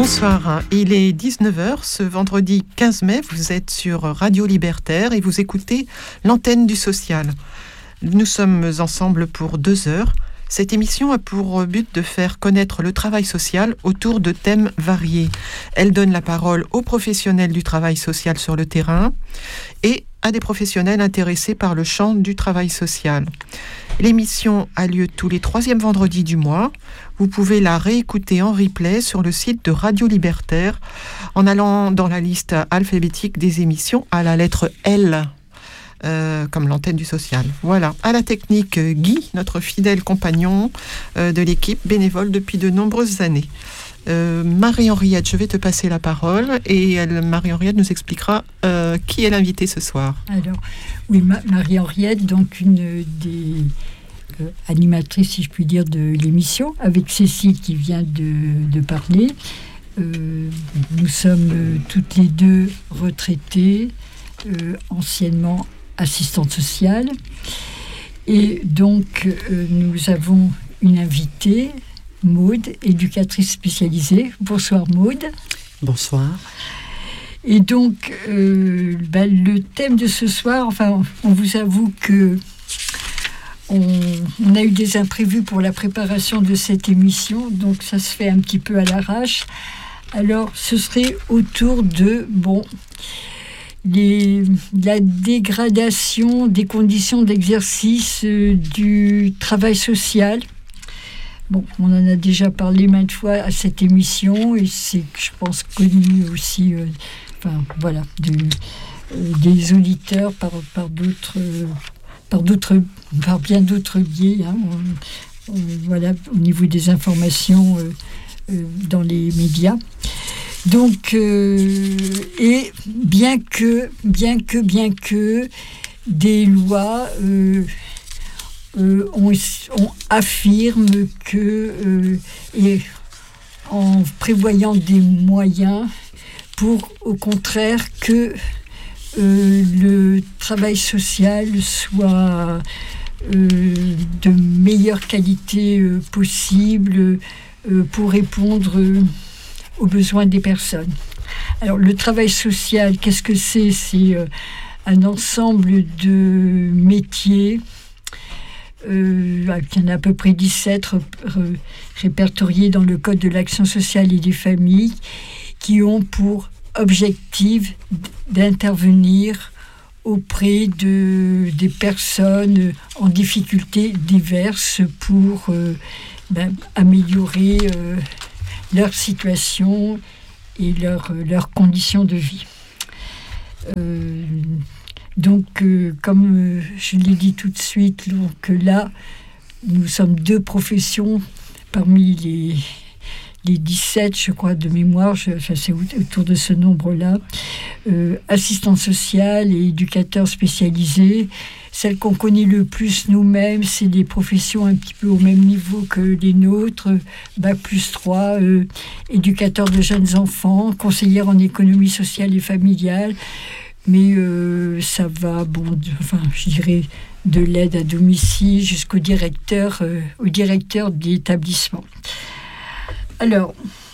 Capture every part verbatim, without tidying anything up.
Bonsoir, il est dix-neuf heures, ce vendredi quinze mai, vous êtes sur Radio Libertaire et vous écoutez l'antenne du social. Nous sommes ensemble pour deux heures. Cette émission a pour but de faire connaître le travail social autour de thèmes variés. Elle donne la parole aux professionnels du travail social sur le terrain et à des professionnels intéressés par le champ du travail social. L'émission a lieu tous les troisièmes vendredis du mois. Vous pouvez la réécouter en replay sur le site de Radio Libertaire en allant dans la liste alphabétique des émissions à la lettre L. Euh, comme l'antenne du social. Voilà. À la technique, Guy, notre fidèle compagnon euh, de l'équipe, bénévole depuis de nombreuses années. Euh, Marie-Henriette, je vais te passer la parole et elle, Marie-Henriette nous expliquera euh, qui est l'invitée ce soir. Alors, oui, Ma- Marie-Henriette, donc une des euh, animatrices, si je puis dire, de l'émission, avec Cécile qui vient de, de parler. Euh, nous sommes euh, toutes les deux retraitées, euh, anciennement assistante sociale. Et donc, euh, nous avons une invitée, Maude, éducatrice spécialisée. Bonsoir Maude. Bonsoir. Et donc, euh, bah, le thème de ce soir, enfin, on vous avoue que on, on a eu des imprévus pour la préparation de cette émission, donc ça se fait un petit peu à l'arrache. Alors, ce serait autour de, bon... Les, la dégradation des conditions d'exercice euh, du travail social. Bon, on en a déjà parlé maintes fois à cette émission et c'est, je pense, connu aussi, euh, enfin, voilà, de, euh, des auditeurs par, par d'autres, euh, par d'autres, par bien d'autres biais. Hein, on, on, voilà, au niveau des informations euh, euh, dans les médias. Donc, euh, et bien que, bien que, bien que des lois euh, euh, on, on affirme que, euh, et en prévoyant des moyens pour, au contraire, que euh, le travail social soit euh, de meilleure qualité euh, possible euh, pour répondre euh, aux besoins des personnes. Alors, le travail social, qu'est-ce que c'est ? C'est euh, un ensemble de métiers, euh, il y en a à peu près dix-sept ré- ré- répertoriés dans le Code de l'action sociale et des familles, qui ont pour objectif d'intervenir auprès de, des personnes en difficulté diverses pour euh, ben, améliorer euh, leur situation et leurs leur conditions de vie. Euh, donc, euh, comme euh, je l'ai dit tout de suite, donc, là, nous sommes deux professions parmi les, les dix-sept, je crois, de mémoire, je, enfin, c'est autour de ce nombre-là, euh, assistante sociale et éducateur spécialisé. Celles qu'on connaît le plus nous-mêmes, c'est des professions un petit peu au même niveau que les nôtres, bac plus trois, euh, éducateur de jeunes enfants, conseillère en économie sociale et familiale, mais euh, ça va, bon, de, enfin, je dirais, de l'aide à domicile jusqu'au directeur, euh, au directeur de l'établissement. Alors,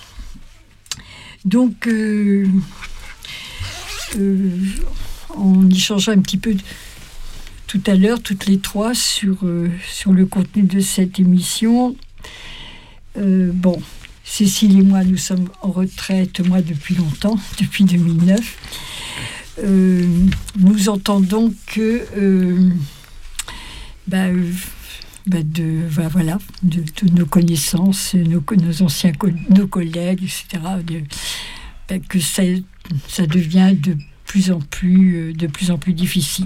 donc, euh, euh, en échangeant un petit peu... De, tout à l'heure, toutes les trois, sur, euh, sur le contenu de cette émission. Euh, bon, Cécile et moi, nous sommes en retraite, moi, depuis longtemps, depuis deux mille neuf. Euh, nous entendons que euh, bah, euh, bah de, bah, voilà, de, de nos connaissances, nos, nos anciens nos collègues, et cetera, de, bah, que ça, ça devient de plus en plus, de plus en plus difficile.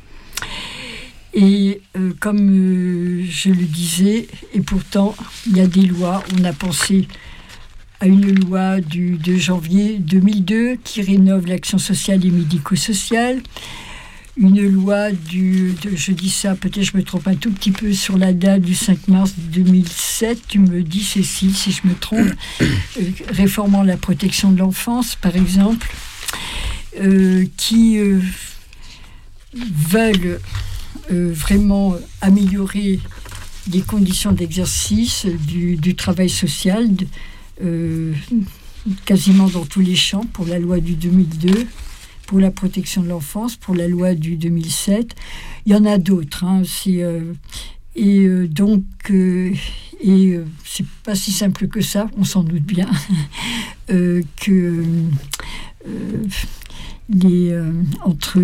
Et euh, comme euh, je le disais, et pourtant, il y a des lois. On a pensé à une loi du deux janvier deux mille deux qui rénove l'action sociale et médico-sociale. Une loi du, de, je dis ça, peut-être je me trompe un tout petit peu sur la date du cinq mars deux mille sept, tu me dis Cécile si je me trompe, euh, réformant la protection de l'enfance par exemple, euh, qui euh, veulent euh, vraiment améliorer les conditions d'exercice du, du travail social, de, euh, quasiment dans tous les champs, pour la loi du deux mille deux, pour la protection de l'enfance, pour la loi du deux mille sept. Il y en a d'autres. Hein, c'est, euh, et euh, donc, euh, et euh, c'est pas si simple que ça, on s'en doute bien, euh, que euh, les, euh, entre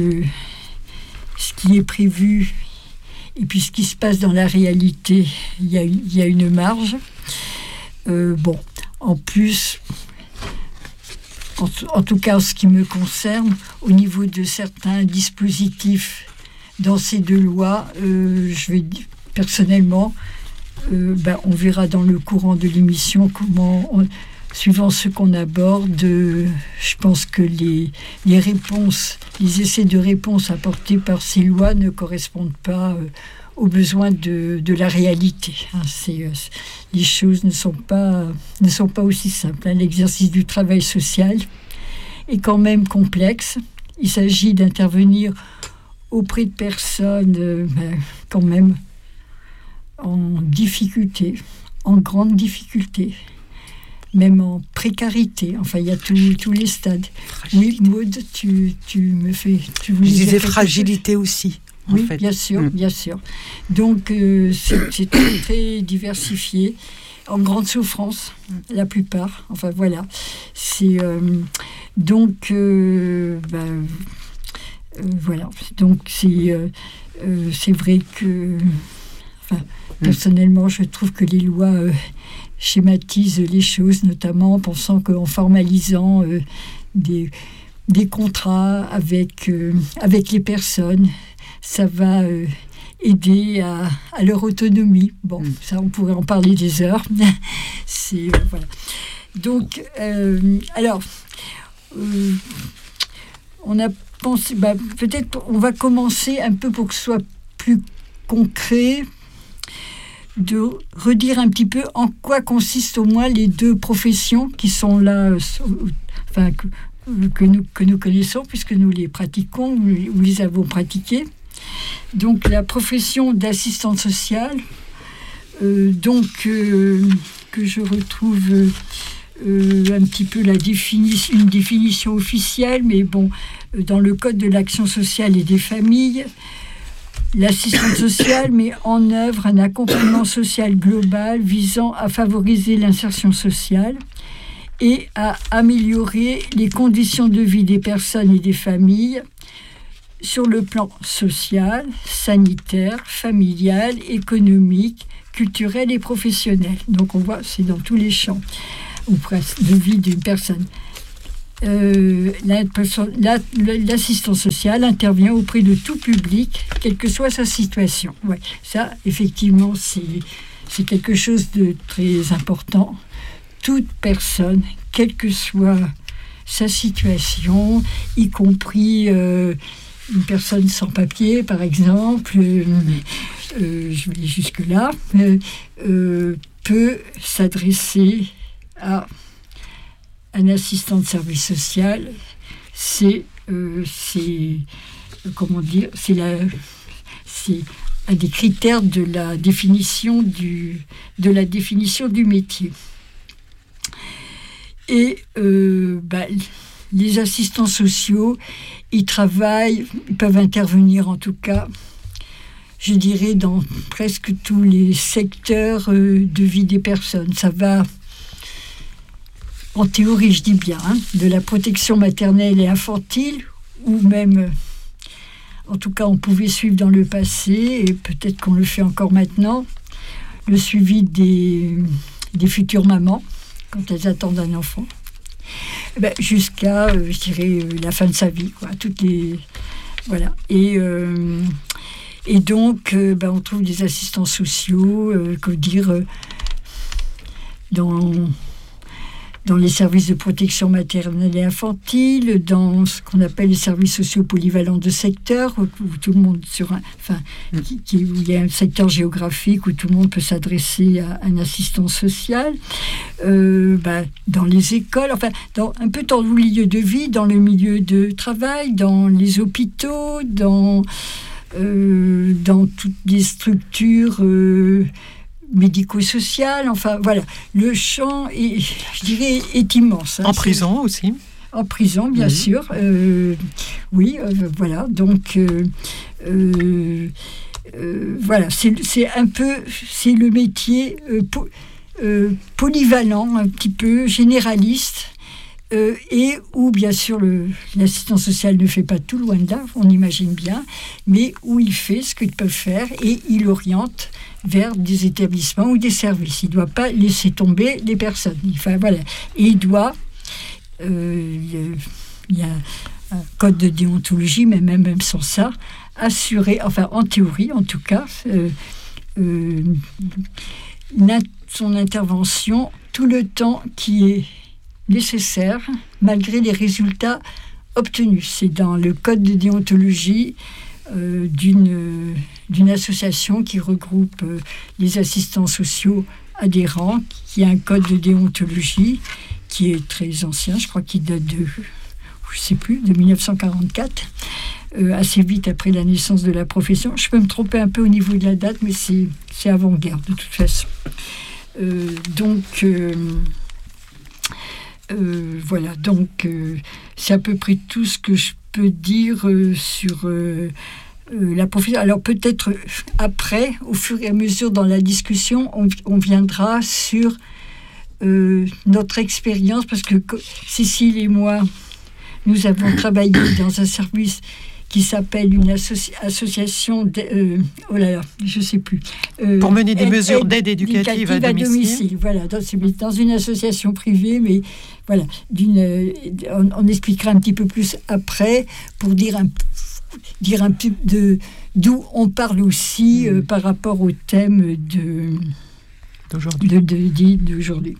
ce qui est prévu et puis ce qui se passe dans la réalité, il y a, il y a une marge. Euh, bon, en plus, en, en tout cas en ce qui me concerne, au niveau de certains dispositifs dans ces deux lois, euh, je vais dire, personnellement, euh, ben, on verra dans le courant de l'émission comment, on, suivant ce qu'on aborde, euh, je pense que les, les réponses, les essais de réponse apportés par ces lois ne correspondent pas euh, aux besoins de, de la réalité. Hein. C'est, euh, les choses ne sont pas, ne sont pas aussi simples. Hein. L'exercice du travail social est quand même complexe. Il s'agit d'intervenir auprès de personnes euh, ben, quand même en difficulté, en grande difficulté, même en précarité. Enfin, il y a tous tous les stades. Fragilité. Oui, Maud, tu, tu me fais... Tu Je disais fragilité chose aussi. Oui, en fait. bien sûr, mmh. bien sûr. Donc, euh, c'est, c'est très, très diversifié, en grande souffrance, la plupart. Enfin, voilà. C'est, euh, donc, euh, ben, euh, voilà. Donc, c'est, euh, euh, c'est vrai que... Enfin, personnellement, je trouve que les lois euh, schématisent les choses, notamment en pensant qu'en formalisant euh, des, des contrats avec, euh, avec les personnes, ça va euh, aider à, à leur autonomie. Bon, mm. ça, on pourrait en parler des heures. C'est, euh, voilà. Donc, euh, alors, euh, on a pensé, bah, peut-être on va commencer un peu pour que ce soit plus concret, de redire un petit peu en quoi consistent au moins les deux professions qui sont là, euh, enfin, que, que, nous, que nous connaissons, puisque nous les pratiquons, ou les avons pratiquées. Donc, la profession d'assistante sociale, euh, donc, euh, que je retrouve euh, un petit peu la définition, une définition officielle, mais bon, dans le Code de l'action sociale et des familles, l'assistante sociale met en œuvre un accompagnement social global visant à favoriser l'insertion sociale et à améliorer les conditions de vie des personnes et des familles sur le plan social, sanitaire, familial, économique, culturel et professionnel. Donc on voit, c'est dans tous les champs ou presque de vie d'une personne. Euh, la, la, l'assistance sociale intervient auprès de tout public, quelle que soit sa situation. Ouais, ça, effectivement, c'est, c'est quelque chose de très important. Toute personne, quelle que soit sa situation, y compris euh, une personne sans papier, par exemple, euh, euh, je vais aller jusque-là, euh, euh, peut s'adresser à un assistant de service social. C'est, euh, c'est comment dire, c'est, la, c'est un des critères de la définition du, de la définition du métier. Et euh, bah, les assistants sociaux, ils travaillent, ils peuvent intervenir en tout cas, je dirais, dans presque tous les secteurs euh, de vie des personnes. Ça va, en théorie, je dis bien, hein, de la protection maternelle et infantile, ou même, en tout cas, on pouvait suivre dans le passé, et peut-être qu'on le fait encore maintenant, le suivi des, des futures mamans, quand elles attendent un enfant, ben, jusqu'à, euh, je dirais, euh, la fin de sa vie, quoi, toutes les... Voilà. Et... Euh, Et donc, euh, ben, on trouve des assistants sociaux, euh, que dire, euh, dans, dans les services de protection maternelle et infantile, dans ce qu'on appelle les services sociaux polyvalents de secteur, où, où tout le monde sur un, enfin, qui, qui, où il y a un secteur géographique où tout le monde peut s'adresser à un assistant social, euh, ben, dans les écoles, enfin, dans, un peu dans le milieu de vie, dans le milieu de travail, dans les hôpitaux, dans... Euh, dans toutes les structures euh, médico-social, enfin voilà, le champ, est, je dirais, est immense. Hein, en prison aussi. En prison, bien oui. sûr. Euh, oui, euh, voilà. Donc, euh, euh, euh, voilà, c'est, c'est un peu, c'est le métier euh, po, euh, polyvalent, un petit peu généraliste, euh, et où, bien sûr, le, l'assistant social ne fait pas tout, loin de là, on imagine bien, mais où il fait ce qu'il peut faire et il oriente vers des établissements ou des services. Il ne doit pas laisser tomber les personnes. Enfin, voilà. Et il doit... Euh, il y a un code de déontologie, mais même, même sans ça, assurer, enfin en théorie en tout cas, euh, euh, son intervention tout le temps qui est nécessaire, malgré les résultats obtenus. C'est dans le code de déontologie euh, d'une, d'une association qui regroupe euh, les assistants sociaux adhérents, qui a un code de déontologie qui est très ancien, je crois qu'il date de, je ne sais plus, de dix-neuf cent quarante-quatre, euh, assez vite après la naissance de la profession. Je peux me tromper un peu au niveau de la date, mais c'est, c'est avant-guerre de toute façon. Euh, donc, euh, euh, voilà, donc euh, c'est à peu près tout ce que je peux dire euh, sur euh, euh, la profession. Alors peut-être après, au fur et à mesure dans la discussion, on, on viendra sur Euh, notre expérience, parce que Cécile et moi, nous avons travaillé dans un service qui s'appelle une associ- association, de, euh, oh là là, je ne sais plus. Euh, Pour mener des aide, mesures aide d'aide éducative à, à domicile. domicile. Voilà, dans, dans une association privée, mais voilà, d'une, on, on expliquera un petit peu plus après pour dire un, dire un peu de, d'où on parle aussi euh, par rapport au thème de... d'aujourd'hui. De, de, de, d'aujourd'hui.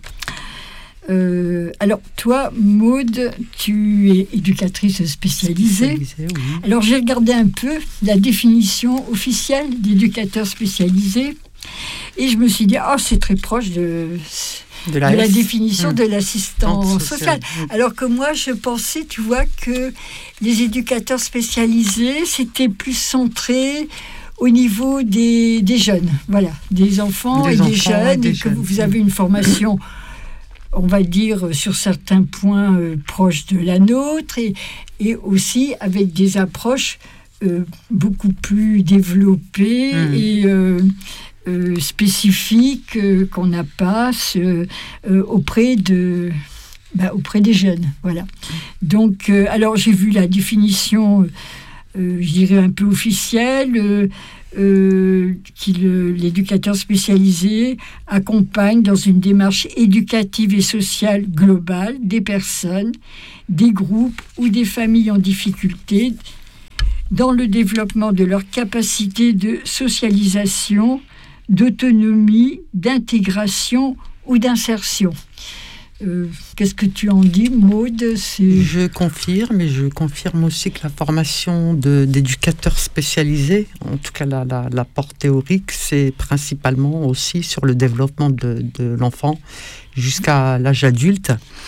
Euh, alors, toi, Maude, tu es éducatrice spécialisée. spécialisée oui. Alors, j'ai regardé un peu la définition officielle d'éducateur spécialisé et je me suis dit, oh, c'est très proche de, de, la, de la définition mmh. de l'assistant social. social. Alors que moi, je pensais, tu vois, que les éducateurs spécialisés, c'était plus centré au niveau des, des jeunes, voilà, des enfants des et enfants des jeunes, et, des et que jeunes. vous avez une formation, on va dire, sur certains points euh, proches de la nôtre, et, et aussi avec des approches euh, beaucoup plus développées mmh. et euh, euh, spécifiques euh, qu'on n'a pas euh, euh, auprès de... Bah, auprès des jeunes, voilà. Donc, euh, alors j'ai vu la définition... Euh, je dirais un peu officiel, euh, euh, qui le, l'éducateur spécialisé accompagne dans une démarche éducative et sociale globale des personnes, des groupes ou des familles en difficulté dans le développement de leur capacité de socialisation, d'autonomie, d'intégration ou d'insertion. Euh, qu'est-ce que tu en dis, Maude? C'est... Je confirme, et je confirme aussi que la formation de, d'éducateurs spécialisés, en tout cas la, la, l'apport théorique, c'est principalement aussi sur le développement de, de l'enfant jusqu'à l'âge adulte.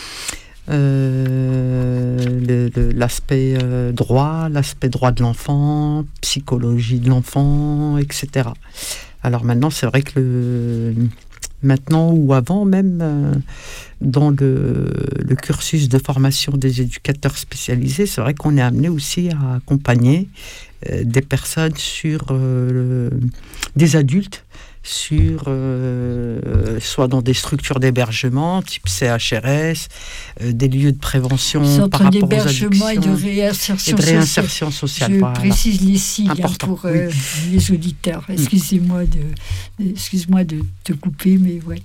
Euh, le, le, l'aspect euh, droit, l'aspect droit de l'enfant, psychologie de l'enfant, et cetera. Alors maintenant, c'est vrai que le... Maintenant ou avant même, euh, dans le, le cursus de formation des éducateurs spécialisés, c'est vrai qu'on est amené aussi à accompagner euh, des personnes sur euh, le, des adultes sur euh, soit dans des structures d'hébergement type C H R S, euh, des lieux de prévention Centre par rapport aux d'hébergement et de addictions réinsertion, et de réinsertion sociale. Je voilà. précise les sigles hein, Important, pour euh, oui. les auditeurs. Excusez-moi de, excuse-moi de te couper, mais oui.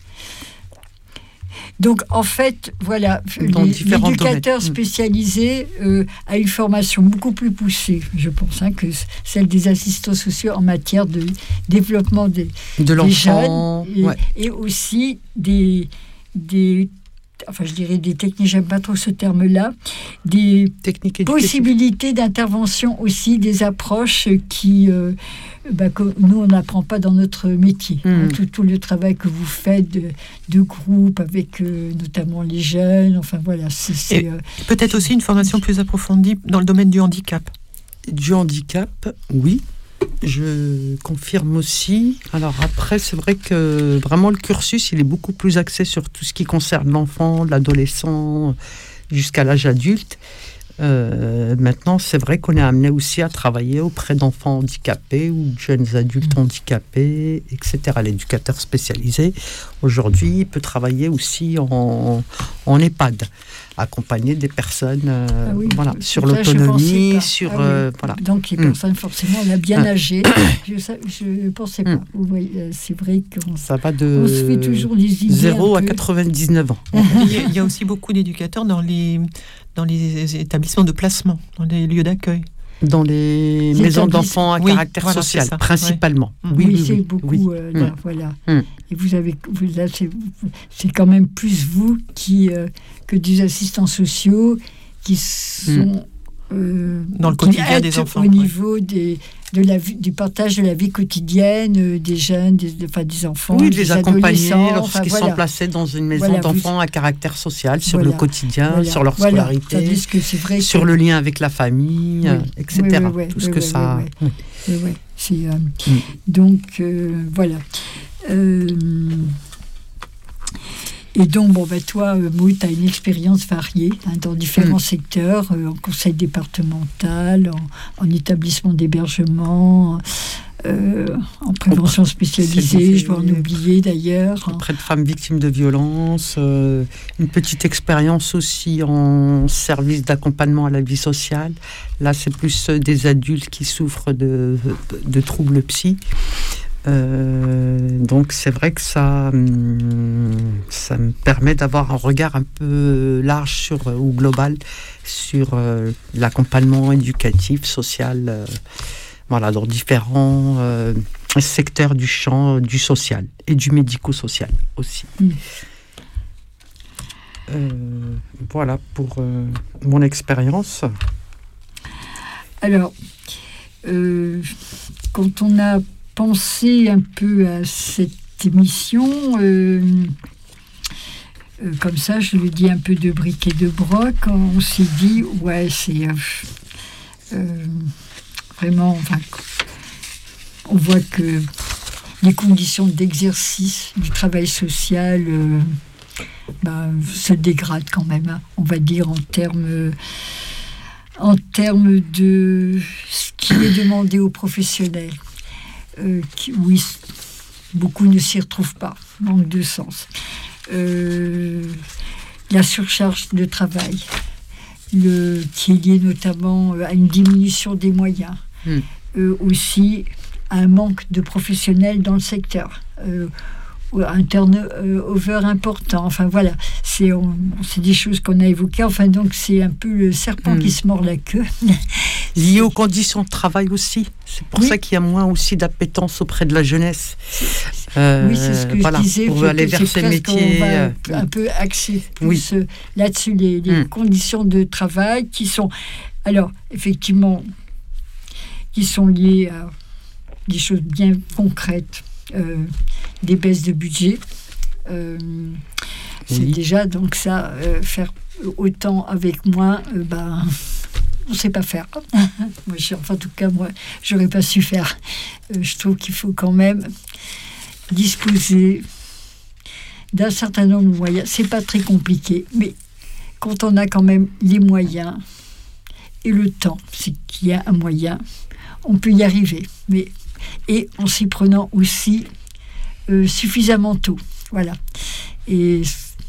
Donc, en fait, voilà, Dans les, différents l'éducateur domaines. spécialisé euh, a une formation beaucoup plus poussée, je pense, hein, que celle des assistants sociaux en matière de développement des, de des l'enfant, jeunes et, ouais. et aussi des, des, enfin, je dirais des techniques, j'aime pas trop ce terme-là, des Technique possibilités d'intervention aussi, des approches qui... Euh, bah, que nous, on n'apprend pas dans notre métier. Mmh. Hein, tout, tout le travail que vous faites de, de groupe avec euh, notamment les jeunes, enfin voilà. C'est, c'est, euh, peut-être aussi une formation plus approfondie dans le domaine du handicap. Du handicap, oui. Je confirme aussi. Alors après, c'est vrai que vraiment le cursus, il est beaucoup plus axé sur tout ce qui concerne l'enfant, l'adolescent, jusqu'à l'âge adulte. Euh, maintenant, c'est vrai qu'on est amené aussi à travailler auprès d'enfants handicapés ou de jeunes adultes handicapés, et cetera. L'éducateur spécialisé, aujourd'hui, il peut travailler aussi en, en EHPAD, accompagner des personnes euh, ah oui, voilà, sur là, l'autonomie, sur... Ah oui. euh, voilà. Donc les personnes, mmh. forcément, on a bien âgé. Je ne pensais pas. Mmh. Vous voyez, c'est vrai qu'on Ça va de on se fait toujours les idées zéro à quatre-vingt-dix-neuf ans. il, y a, il y a aussi beaucoup d'éducateurs dans les... dans les établissements de placement, dans les lieux d'accueil. Dans les c'est maisons d'enfants à oui, caractère voilà, social, ça, principalement. Ouais. Oui, oui, oui, c'est oui, beaucoup. oui. Euh, là, mmh. voilà. Mmh. Et vous avez, vous, là, c'est, c'est quand même plus vous qui, euh, que des assistants sociaux qui sont mmh. euh, dans le quotidien des enfants. Au niveau ouais. des, de la vie, du partage de la vie quotidienne euh, des jeunes, des, de, enfin, des enfants, oui, des les accompagner lorsqu'ils enfin, voilà. sont placés dans une maison voilà, d'enfants vous... à caractère social, sur voilà. le quotidien, voilà. sur leur voilà. scolarité, que c'est vrai sur que... le lien avec la famille, oui. et cetera. Oui, oui, oui, Tout ce oui, que oui, ça... Oui, oui. Oui, oui. C'est, euh... mm. Donc, euh, voilà. Euh... Et donc, bon, ben, toi, euh, Maud, tu as une expérience variée hein, dans différents mmh. secteurs, euh, en conseil départemental, en, en établissement d'hébergement, euh, en prévention spécialisée, je vais en oublier d'ailleurs. Auprès de femmes victimes de violences, euh, une petite expérience aussi en service d'accompagnement à la vie sociale. Là, c'est plus des adultes qui souffrent de, de, de troubles psy. Euh, donc c'est vrai que ça, ça me permet d'avoir un regard un peu large sur, ou global sur euh, l'accompagnement éducatif, social, euh, voilà, dans différents euh, secteurs du champ du social et du médico-social aussi. Mmh. Euh, voilà pour euh, mon expérience. Alors, euh, quand on a penser un peu à cette émission, euh, euh, comme ça, je le dis un peu de bric et de broc, on s'est dit, ouais, c'est euh, euh, vraiment, enfin, on voit que les conditions d'exercice du travail social euh, ben, se dégradent quand même, hein, on va dire en termes... Euh, en termes de ce qui est demandé aux professionnels. Euh, qui, oui, beaucoup ne s'y retrouvent pas, manque de sens. Euh, la surcharge de travail, le, qui est liée notamment à une diminution des moyens, mmh. euh, aussi à un manque de professionnels dans le secteur. Euh, un turnover important, enfin voilà, c'est, on, c'est des choses qu'on a évoquées, enfin donc c'est un peu le serpent mmh. qui se mord la queue. Lié aux conditions de travail aussi, c'est pour oui. ça qu'il y a moins aussi d'appétence auprès de la jeunesse. Euh, oui, c'est ce que voilà, je disais, pour aller vers ces métiers. On va euh, un peu axer plus oui. là-dessus, les, les mmh. conditions de travail qui sont, alors effectivement, qui sont liées à des choses bien concrètes. Euh, des baisses de budget. Euh, c'est oui. déjà donc ça, euh, faire autant avec moins, euh, ben, on ne sait pas faire. moi, je, enfin, en tout cas, moi, je n'aurais pas su faire. Euh, je trouve qu'il faut quand même disposer d'un certain nombre de moyens. Ce n'est pas très compliqué, mais quand on a quand même les moyens et le temps, c'est qu'il y a un moyen, on peut y arriver. Mais et en s'y prenant aussi euh, suffisamment tôt. Voilà. Et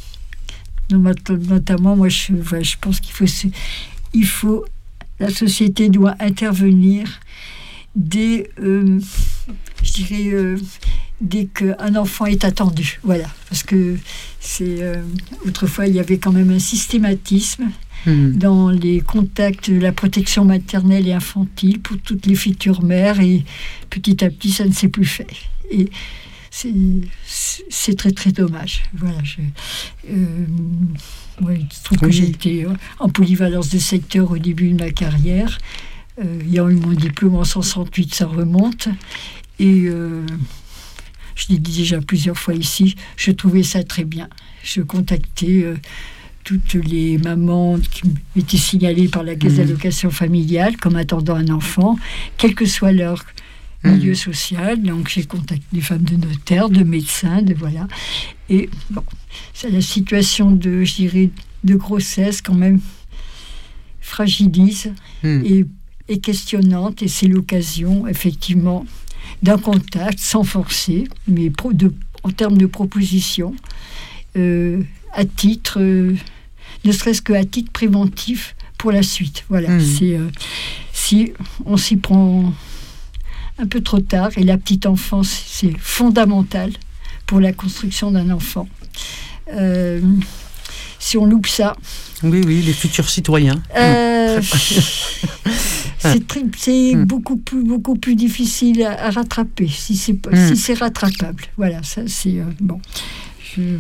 notamment, moi, je, voilà, je pense qu'il faut, il faut... La société doit intervenir dès, euh, je dirais, euh, dès qu'un enfant est attendu. Voilà. Parce que c'est... Euh, autrefois, il y avait quand même un systématisme Mmh. dans les contacts de la protection maternelle et infantile pour toutes les futures mères, et petit à petit ça ne s'est plus fait, et c'est, c'est très très dommage. Voilà, je, euh, ouais, je trouve oui. que j'étais en polyvalence de secteur au début de ma carrière, euh, ayant eu mon diplôme en soixante-huit, ça remonte, et euh, je l'ai dit déjà plusieurs fois ici, je trouvais ça très bien. Je contactais euh, toutes les mamans qui m'étaient signalées par la caisse mmh. d'allocation familiale comme attendant un enfant, quelle que soit leur milieu social. Donc j'ai contacté des femmes de notaires, de médecins, de voilà. Et bon, c'est la situation de, je dirais, de grossesse quand même fragilise mmh. et, et questionnante. Et c'est l'occasion, effectivement, d'un contact sans forcer, mais pro, de, en termes de proposition, euh, à titre, euh, ne serait-ce qu'à titre préventif pour la suite. Voilà, mmh. c'est, euh, si on s'y prend un peu trop tard, et la petite enfance, c'est fondamental pour la construction d'un enfant. Euh, si on loupe ça... Oui, oui, les futurs citoyens. Euh, c'est très, c'est mmh. beaucoup, plus, beaucoup plus difficile à, à rattraper, si c'est, mmh. si c'est rattrapable. Voilà, ça c'est... Euh, bon. Je...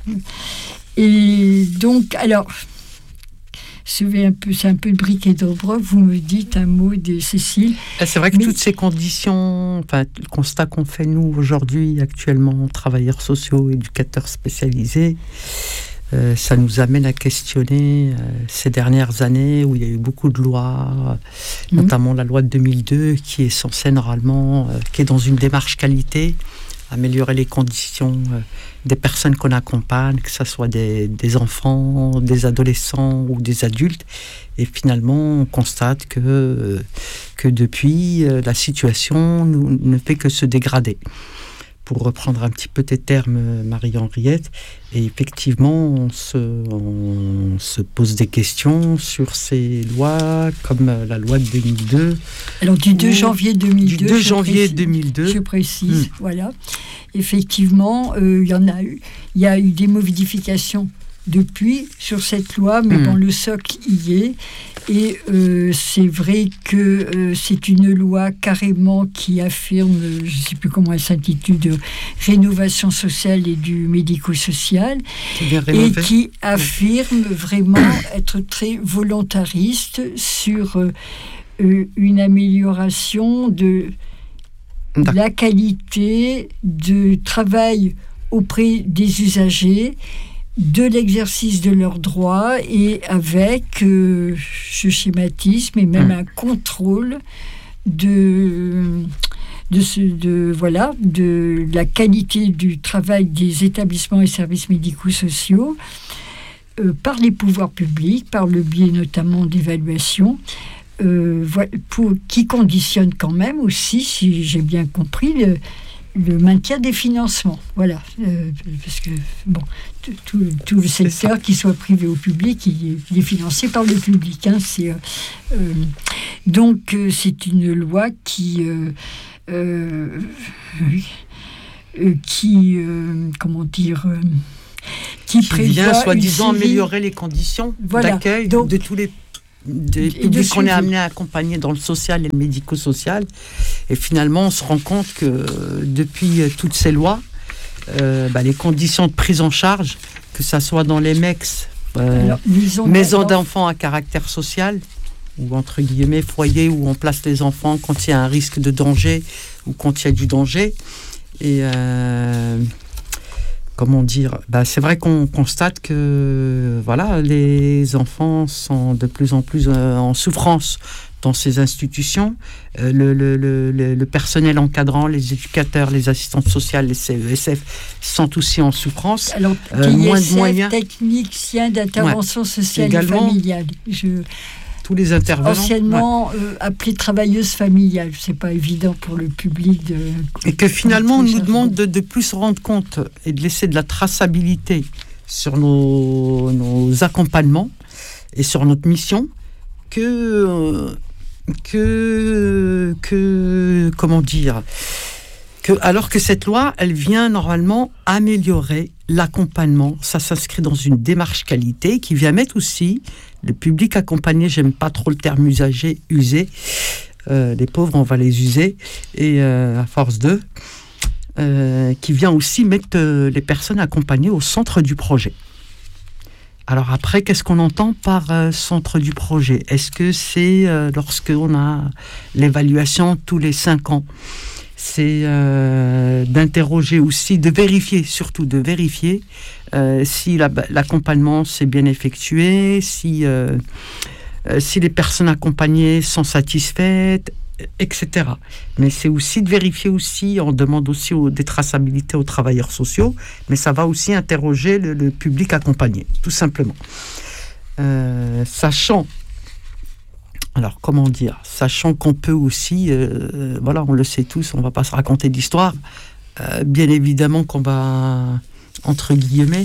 Et donc, alors... C'est un peu, c'est un peu le briquet d'Obrov. Vous me dites un mot de Cécile. C'est vrai que mais... toutes ces conditions, enfin, le constat qu'on fait nous aujourd'hui, actuellement, travailleurs sociaux, éducateurs spécialisés, euh, ça nous amène à questionner euh, ces dernières années où il y a eu beaucoup de lois, mmh. notamment la loi de deux mille deux, qui est censée normalement, euh, qui est dans une démarche qualité, améliorer les conditions euh, des personnes qu'on accompagne, que ce soit des, des enfants, des adolescents ou des adultes. Et finalement, on constate que, euh, que depuis, euh, la situation nous, ne fait que se dégrader. Pour reprendre un petit peu tes termes, Marie-Henriette, et effectivement, on se, on se pose des questions sur ces lois, comme la loi de deux mille deux. Alors, du deux janvier deux mille deux. Du deux janvier précise, deux mille deux. Je précise, mmh. voilà. Effectivement, euh, il y en a eu, il y a eu des modifications depuis sur cette loi, mais mmh. bon, le socle y est. Et euh, c'est vrai que euh, c'est une loi carrément qui affirme, je ne sais plus comment elle s'intitule, de rénovation sociale et du médico-social, et qui affirme vraiment être très volontariste sur euh, une amélioration de D'accord. la qualité de travail auprès des usagers, de l'exercice de leurs droits et avec, euh, je schématise, mais même mmh. un contrôle de, de, ce, de, voilà, de la qualité du travail des établissements et services médico-sociaux euh, par les pouvoirs publics, par le biais notamment d'évaluation, euh, voilà, pour, qui conditionne quand même aussi, si j'ai bien compris, le, le maintien des financements, voilà, euh, parce que bon, tout, tout le secteur, qu'il soit privé ou public, il est, il est financé par le public. Hein, c'est, euh, euh, donc euh, c'est une loi qui, euh, euh, euh, qui, euh, comment dire, euh, qui, qui prévoit vient soi-disant améliorer les conditions voilà, d'accueil donc, de tous les des publics qu'on est amené à accompagner dans le social et le médico-social. Et finalement, on se rend compte que depuis toutes ces lois, euh, bah, les conditions de prise en charge, que ça soit dans les M E X, euh, Alors, maisons, maisons d'enfants à caractère social, ou entre guillemets foyers où on place les enfants quand il y a un risque de danger ou quand il y a du danger. Et euh, comment dire, bah, c'est vrai qu'on constate que voilà, les enfants sont de plus en plus euh, en souffrance dans ces institutions. Euh, le, le, le, le personnel encadrant, les éducateurs, les assistantes sociales, les C E S F sont aussi en souffrance. Alors, euh, moins de moyens. Technicien d'intervention ouais. sociale Également, et familiale. Je... Tous les intervenants. Anciennement ouais. euh, appelées travailleuses familiales. C'est pas évident pour le public de... Et que finalement, on nous demande de, de plus se rendre compte et de laisser de la traçabilité sur nos, nos accompagnements et sur notre mission que... que... que... comment dire que, alors que cette loi, elle vient normalement améliorer l'accompagnement. Ça s'inscrit dans une démarche qualité qui vient mettre aussi le public accompagné, j'aime pas trop le terme usagé, usé. Euh, les pauvres, on va les user. Et euh, à force d'eux, euh, qui vient aussi mettre euh, les personnes accompagnées au centre du projet. Alors après, qu'est-ce qu'on entend par euh, centre du projet ? Est-ce que c'est euh, lorsqu'on a l'évaluation tous les cinq ans ? C'est euh, d'interroger aussi, de vérifier, surtout de vérifier euh, si la, l'accompagnement s'est bien effectué, si, euh, euh, si les personnes accompagnées sont satisfaites, et cetera. Mais c'est aussi de vérifier aussi, on demande aussi au, des traçabilités aux travailleurs sociaux, mais ça va aussi interroger le, le public accompagné, tout simplement. Euh, sachant, alors comment dire, sachant qu'on peut aussi, euh, voilà, on le sait tous, on ne va pas se raconter d'histoire, euh, bien évidemment qu'on va, entre guillemets,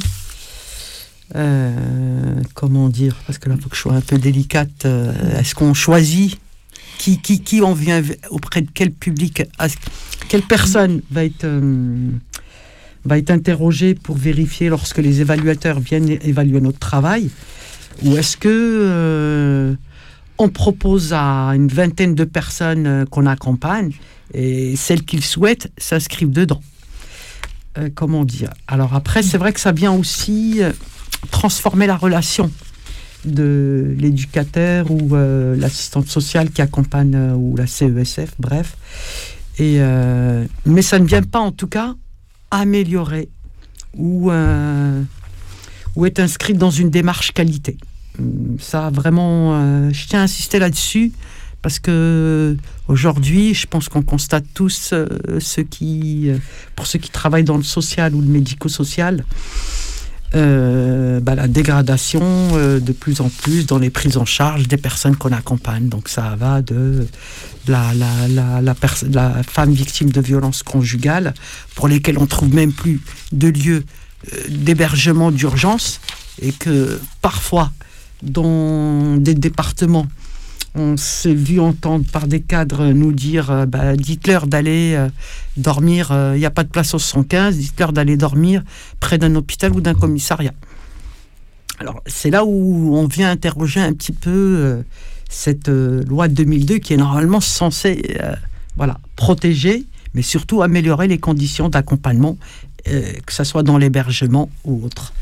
euh, comment dire, parce que là, il faut que je sois un peu délicate, euh, est-ce qu'on choisit Qui, qui, qui on vient auprès de quel public, quelle personne va être, euh, va être interrogée pour vérifier lorsque les évaluateurs viennent évaluer notre travail, ou est-ce que euh, on propose à une vingtaine de personnes euh, qu'on accompagne et celles qu'ils souhaitent s'inscrivent dedans. Euh, comment dire ? Alors après, c'est vrai que ça vient aussi euh, transformer la relation de l'éducateur ou euh, l'assistante sociale qui accompagne, euh, ou la C E S F, bref. Et, euh, mais ça ne vient pas, en tout cas, améliorer ou, euh, ou être inscrit dans une démarche qualité. Ça, vraiment, euh, je tiens à insister là-dessus, parce que aujourd'hui, je pense qu'on constate tous, euh, ceux qui, euh, pour ceux qui travaillent dans le social ou le médico-social, Euh, bah, la dégradation euh, de plus en plus dans les prises en charge des personnes qu'on accompagne. Donc ça va de la, la, la, la, pers- la femme victime de violences conjugales, pour lesquelles on ne trouve même plus de lieu euh, d'hébergement d'urgence, et que parfois dans des départements on s'est vu entendre par des cadres nous dire euh, bah, dites-leur d'aller euh, dormir, il euh, n'y a pas de place au soixante-quinze, dites-leur d'aller dormir près d'un hôpital ou d'un commissariat. Alors c'est là où on vient interroger un petit peu euh, cette euh, loi de deux mille deux qui est normalement censée euh, voilà, protéger, mais surtout améliorer les conditions d'accompagnement, euh, que ce soit dans l'hébergement ou autre.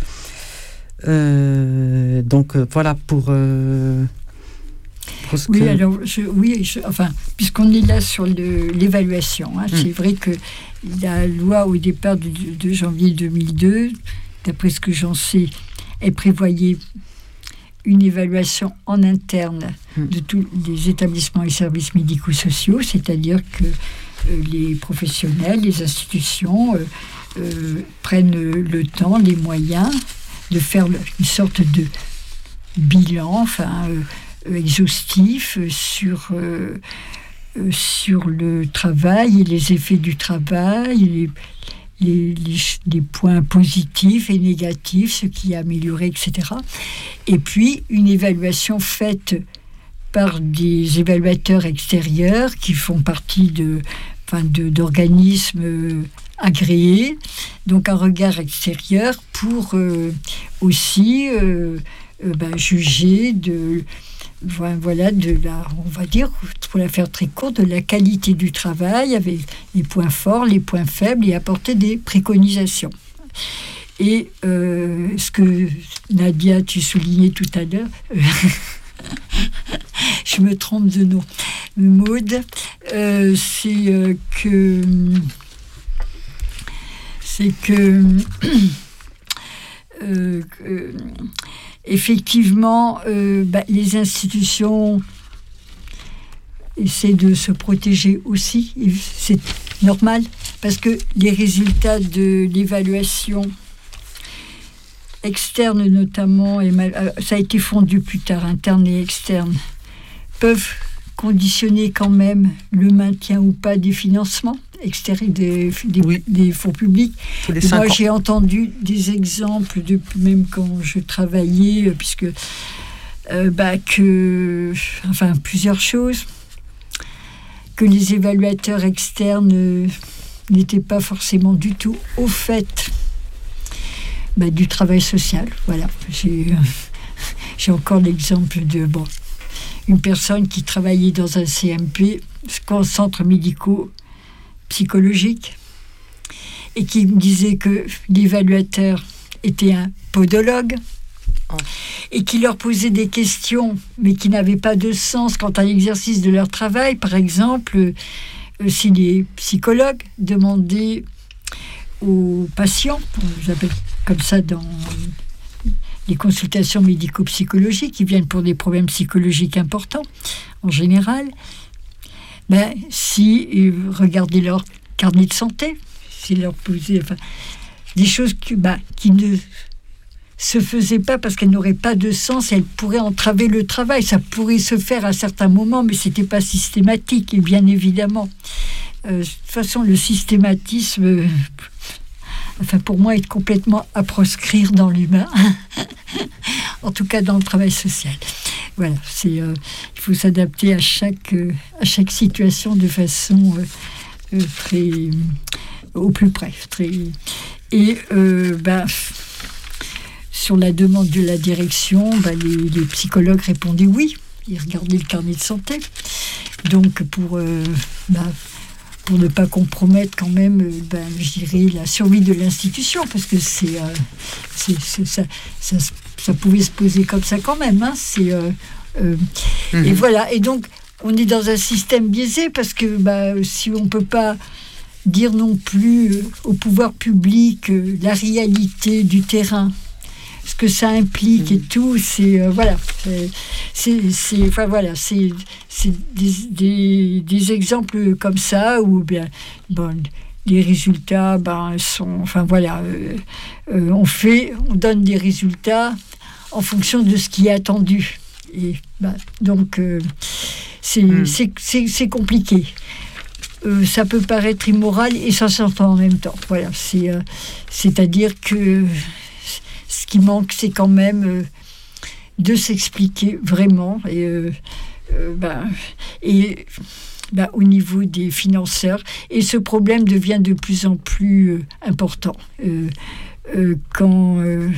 Euh, donc euh, voilà pour... Euh, Oui, alors, je, oui, je, enfin, puisqu'on est là sur le, l'évaluation, hein, mmh. c'est vrai que la loi, au départ de, de janvier deux mille deux, d'après ce que j'en sais, elle prévoyait une évaluation en interne mmh. de tous les établissements et services médico-sociaux, c'est-à-dire que euh, les professionnels, les institutions euh, euh, prennent le temps, les moyens de faire une sorte de bilan, enfin... Euh, exhaustif sur, euh, euh, sur le travail et les effets du travail, les, les, les, les points positifs et négatifs, ce qui a amélioré, et cetera. Et puis, une évaluation faite par des évaluateurs extérieurs qui font partie de, enfin de, d'organismes agréés, donc un regard extérieur pour euh, aussi euh, euh, ben, juger de... Voilà, de la, on va dire, pour la faire très courte, de la qualité du travail, avec les points forts, les points faibles, et apporter des préconisations. Et euh, ce que Nadia, tu soulignais tout à l'heure, euh, je me trompe de nom, Maud, euh, c'est euh, que c'est que euh, euh, effectivement, euh, bah, les institutions essaient de se protéger aussi. C'est normal, parce que les résultats de l'évaluation externe, notamment, et mal, ça a été fondu plus tard, interne et externe, peuvent conditionner quand même le maintien ou pas des financements extérieurs des, des, oui. des fonds publics. Moi, j'ai entendu des exemples, de, même quand je travaillais, puisque euh, bah, que, enfin, plusieurs choses, que les évaluateurs externes euh, n'étaient pas forcément du tout au fait bah, du travail social. Voilà, j'ai, euh, j'ai encore l'exemple de bon, une personne qui travaillait dans un C M P, centre médico psychologique, et qui me disait que l'évaluateur était un podologue, oh. et qui leur posait des questions, mais qui n'avaient pas de sens quant à l'exercice de leur travail. Par exemple, euh, si les psychologues demandaient aux patients, on les appelle comme ça dans les consultations médico-psychologiques, qui viennent pour des problèmes psychologiques importants, en général, ben, si, euh, regarder leur carnet de santé, si leur poser, enfin, des choses que, ben, qui ne se faisaient pas parce qu'elles n'auraient pas de sens, elles pourraient entraver le travail. Ça pourrait se faire à certains moments, mais c'était pas systématique, et bien évidemment. Euh, de toute façon, le systématisme, euh, enfin, pour moi, est complètement à proscrire dans l'humain, en tout cas dans le travail social. Voilà, c'est, euh, il faut s'adapter à chaque, euh, à chaque situation de façon euh, euh, très, euh, au plus près. Très, et euh, ben, sur la demande de la direction, ben, les, les psychologues répondaient oui, ils regardaient le carnet de santé. Donc pour, euh, ben, pour ne pas compromettre quand même, euh, ben, je dirais, la survie de l'institution, parce que c'est, euh, c'est, c'est ça, ça, ça pouvait se poser comme ça quand même. Hein, c'est, euh, euh, mmh. Et voilà, et donc on est dans un système biaisé, parce que ben, si on ne peut pas dire non plus euh, au pouvoir public euh, la réalité du terrain, ce que ça implique, mmh. et tout, c'est euh, voilà, c'est, c'est, c'est, enfin voilà, c'est, c'est des, des, des exemples comme ça où bien, bon, les résultats, ben sont, enfin voilà, euh, euh, on fait, on donne des résultats en fonction de ce qui est attendu, et ben, donc euh, c'est, mmh. c'est, c'est, c'est compliqué. Euh, ça peut paraître immoral et ça s'entend en même temps. Voilà, c'est, euh, c'est-à-dire que ce qui manque, c'est quand même euh, de s'expliquer vraiment. Et, euh, euh, ben, et ben, au niveau des financeurs. Et ce problème devient de plus en plus euh, important. Euh, euh, quand, euh,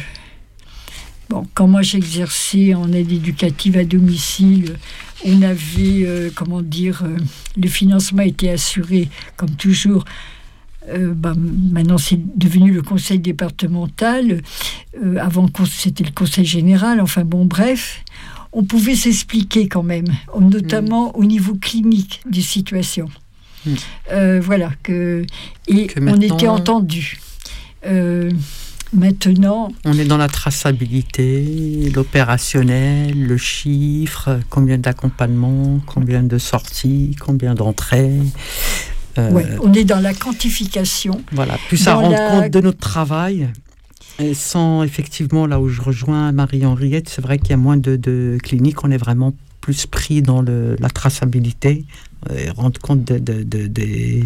bon, quand moi j'exerçais en aide éducative à domicile, on avait, euh, comment dire, euh, le financement était assuré, comme toujours. Euh, bah, maintenant c'est devenu le conseil départemental, euh, avant c'était le conseil général, enfin bon bref, on pouvait s'expliquer quand même, notamment mmh. au niveau clinique des situations. Mmh. Euh, voilà, que, et que on était entendu. Euh, maintenant... On est dans la traçabilité, l'opérationnel, le chiffre, combien d'accompagnements, combien de sorties, combien d'entrées... Euh, ouais, on est dans la quantification. Voilà, plus à rendre la... compte de notre travail. Et sans, effectivement, là où je rejoins Marie-Henriette, c'est vrai qu'il y a moins de, de cliniques, on est vraiment plus pris dans le, la traçabilité, et rendre compte de, de, de, de,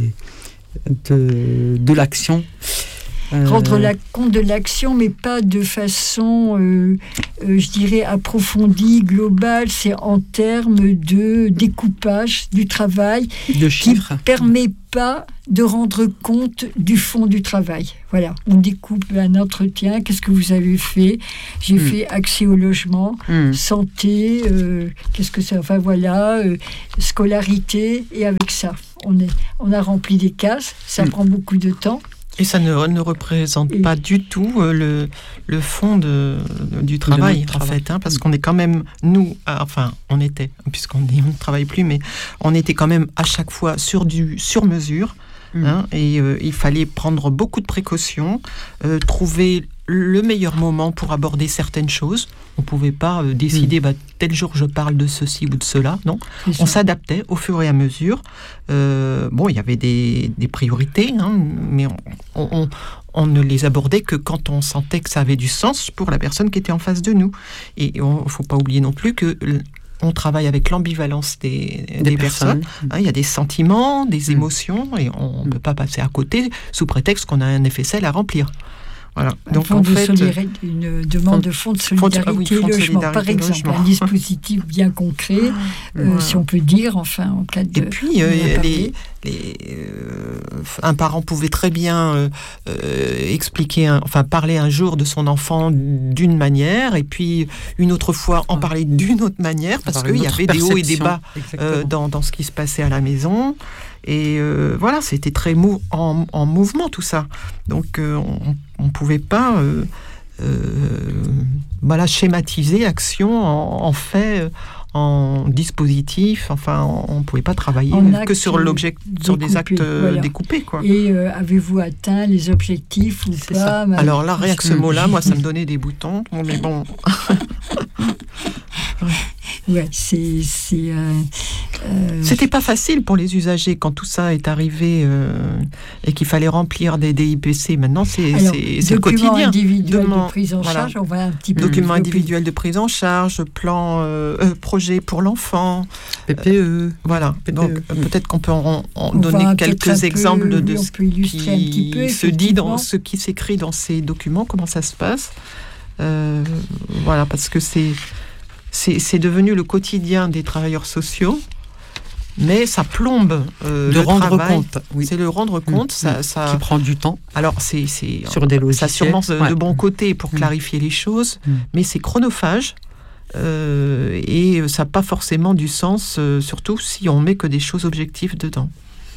de, de l'action. Euh... Rendre la, compte de l'action, mais pas de façon, euh, euh, je dirais, approfondie, globale. C'est en termes de découpage du travail de qui ne permet pas de rendre compte du fond du travail. Voilà, on découpe un entretien, qu'est-ce que vous avez fait ? J'ai mmh. fait accès au logement, mmh. santé, euh, qu'est-ce que ça... Enfin voilà, euh, scolarité, et avec ça, on, est, on a rempli des cases, ça mmh. prend beaucoup de temps. Et ça ne, ne représente et pas du tout euh, le, le fond de, de, du travail, en travail. fait, hein, parce qu'on est quand même, nous, à, enfin, on était, puisqu'on dit, on ne travaille plus, mais on était quand même à chaque fois sur du sur-mesure, mmh. hein, et euh, il fallait prendre beaucoup de précautions, euh, trouver le meilleur moment pour aborder certaines choses. On ne pouvait pas euh, décider, mmh. bah, tel jour je parle de ceci ou de cela, non. On s'adaptait au fur et à mesure. Euh, bon, il y avait des, des priorités, hein, mais on, on, on ne les abordait que quand on sentait que ça avait du sens pour la personne qui était en face de nous. Et il ne faut pas oublier non plus que... on travaille avec l'ambivalence des, des, des personnes. personnes. Hein, il y a des sentiments, des mmh. émotions, et on ne mmh. peut pas passer à côté sous prétexte qu'on a un effet cell à remplir. Voilà. Donc, en fait, une demande de fonds de solidarité ah oui, logement, solidarité par exemple, logement. Un dispositif bien concret, ah, euh, voilà. si on peut dire, enfin, en cas de... Et puis, euh, les, les, euh, un parent pouvait très bien euh, euh, expliquer, un, enfin, parler un jour de son enfant d'une manière, et puis une autre fois en parler d'une autre manière, parce qu'il y avait des hauts et des bas euh, dans, dans ce qui se passait à la maison. Et euh, voilà, c'était très mou- en, en mouvement tout ça. Donc euh, on ne pouvait pas euh, euh, voilà, schématiser l'action en, en fait, en dispositif. Enfin, on ne pouvait pas travailler que sur, l'objet, sur des actes voilà. découpés. Quoi. Et euh, avez-vous atteint les objectifs ou c'est pas ça. Alors là, rien que ce mot-là, moi, ça me donnait des boutons. Mais bon... Ouais, c'est, c'est, euh, Euh, C'était pas facile pour les usagers quand tout ça est arrivé euh, et qu'il fallait remplir des D I P C. Maintenant, c'est, alors, c'est, c'est le quotidien. Document individuel Document, de prise en voilà. charge, on va un petit peu... Document développer. individuel de prise en charge, plan, euh, euh, projet pour l'enfant. P P E. Euh, voilà. P P E. Donc euh, peut-être qu'on peut en, en On donner va quelques peut-être un exemples peu, de, de oui, on ce peut illustrer un petit peu, qui se dit dans effectivement. ce qui s'écrit dans ces documents, comment ça se passe. Euh, voilà, parce que c'est, c'est, c'est devenu le quotidien des travailleurs sociaux. Mais ça plombe euh, De le rendre travail. compte, oui. C'est le rendre compte. Mmh, ça, mmh. ça... Qui prend du temps. Alors, c'est, c'est... Sur des logiciels. Ça a sûrement de, ouais. de bons côtés pour mmh. clarifier les choses, mmh. mais c'est chronophage euh, et ça n'a pas forcément du sens, euh, surtout si on met que des choses objectives dedans.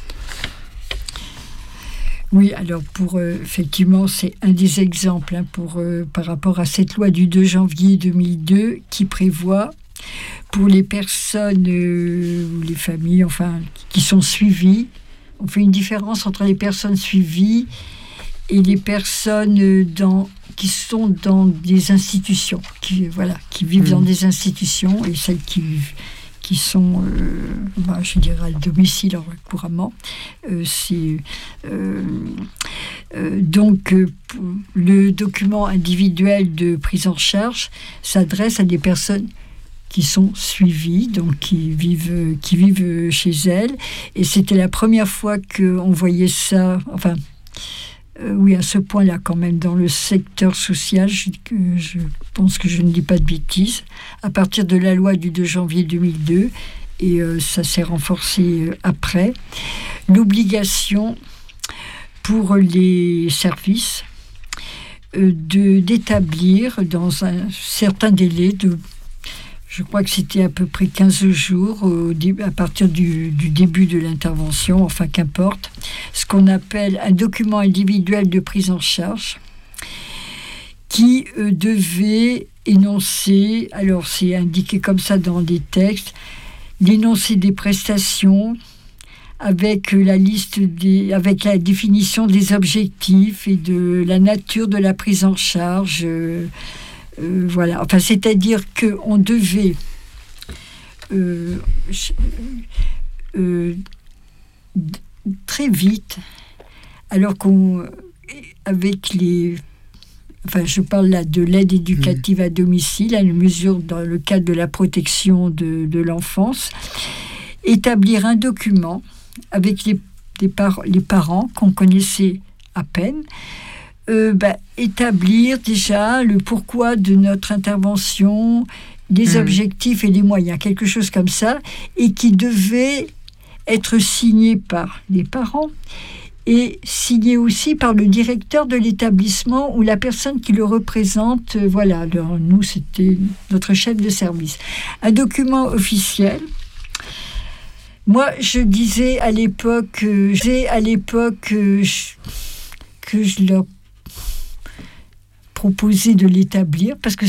Oui, alors pour euh, effectivement, c'est un des exemples hein, pour, euh, par rapport à cette loi du deux janvier deux mille deux qui prévoit pour les personnes euh, ou les familles enfin, qui sont suivies, on fait une différence entre les personnes suivies et les personnes euh, dans, qui sont dans des institutions, qui, voilà, qui vivent mmh. dans des institutions et celles qui vivent qui sont, euh, bah, je dirais, à domicile couramment. Euh, c'est, euh, euh, donc, euh, le document individuel de prise en charge s'adresse à des personnes qui sont suivies, donc qui vivent, qui vivent chez elles. Et c'était la première fois qu'on voyait ça, enfin, Euh, oui, à ce point-là, quand même, dans le secteur social, je, je pense que je ne dis pas de bêtises, à partir de la loi du deux janvier deux mille deux, et euh, ça s'est renforcé euh, après, l'obligation pour les services euh, de, d'établir dans un certain délai de... Je crois que c'était à peu près quinze jours au dé- à partir du, du début de l'intervention, enfin qu'importe, ce qu'on appelle un document individuel de prise en charge qui euh, devait énoncer, alors c'est indiqué comme ça dans des textes, l'énoncé des prestations avec la liste des, avec la définition des objectifs et de la nature de la prise en charge. Euh, Euh, voilà, enfin, c'est-à-dire qu'on devait euh, euh, d- très vite, alors qu'on, avec les, enfin, je parle là de l'aide éducative mmh. à domicile, à une mesure dans le cadre de la protection de, de l'enfance, établir un document avec les, les, par- les parents qu'on connaissait à peine. Euh, bah, établir déjà le pourquoi de notre intervention, les mmh. objectifs et les moyens, quelque chose comme ça, et qui devait être signé par les parents et signé aussi par le directeur de l'établissement ou la personne qui le représente. Euh, voilà, alors, nous, c'était notre chef de service. Un document officiel. Moi, je disais à l'époque, euh, je disais à l'époque euh, je, que je leur proposé de l'établir parce que